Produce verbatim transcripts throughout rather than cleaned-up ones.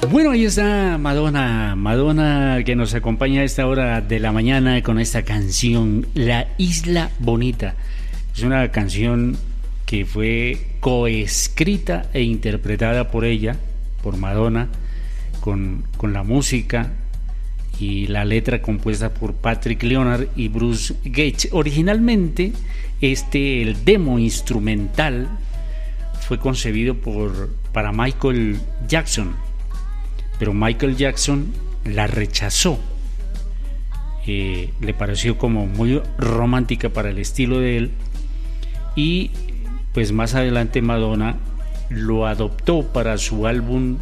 Bueno, ahí está Madonna, Madonna que nos acompaña a esta hora de la mañana con esta canción, La Isla Bonita. Es una canción que fue coescrita e interpretada por ella, por Madonna, con, con la música y la letra compuesta por Patrick Leonard y Bruce Gates. Originalmente, este, el demo instrumental fue concebido por, para Michael Jackson, pero Michael Jackson la rechazó. Eh, le pareció como muy romántica para el estilo de él, y pues más adelante Madonna lo adoptó para su álbum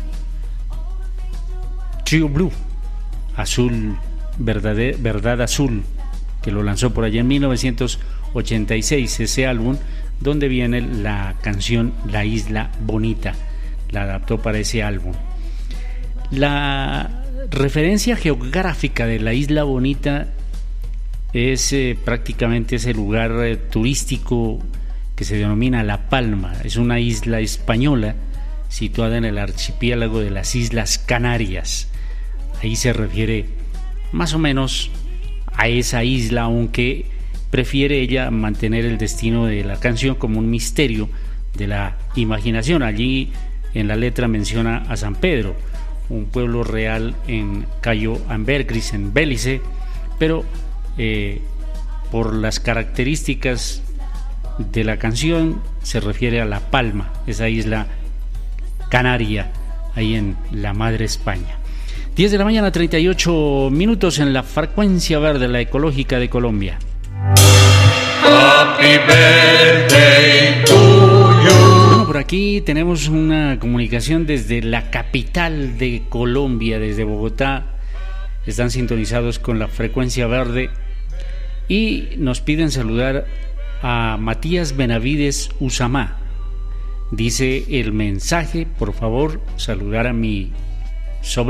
True Blue, Azul, Verdad, Verdad Azul, que lo lanzó por allá en mil novecientos ochenta y seis, ese álbum donde viene la canción La Isla Bonita, la adaptó para ese álbum. La referencia geográfica de la Isla Bonita es eh, prácticamente ese lugar eh, turístico que se denomina La Palma. Es una isla española situada en el archipiélago de las Islas Canarias. Ahí se refiere más o menos a esa isla, aunque prefiere ella mantener el destino de la canción como un misterio de la imaginación. Allí en la letra menciona a San Pedro, un pueblo real en Cayo Ambergris, en Belice, pero eh, por las características de la canción se refiere a La Palma, esa isla canaria ahí en la madre España. diez de la mañana, treinta y ocho minutos en la frecuencia verde, la ecológica de Colombia. Happy birthday to you. Bueno, por aquí tenemos una comunicación desde la capital de Colombia, desde Bogotá. Están sintonizados con la frecuencia verde y nos piden saludar a Matías Benavides Usamá. Dice el mensaje: por favor, saludar a mi sobrino